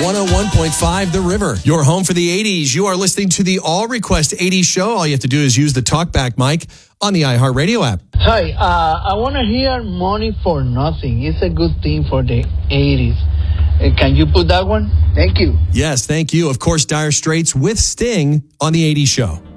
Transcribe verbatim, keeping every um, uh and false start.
one oh one point five The River, your home for the eighties. You are listening to the All Request eighties show. All you have to do is use the talkback mic on the iHeartRadio app. Hi, uh, I want to hear Money for Nothing. It's a good thing for the eighties. Uh, can you put that one? Thank you. Yes, thank you. Of course, Dire Straits with Sting on the eighties show.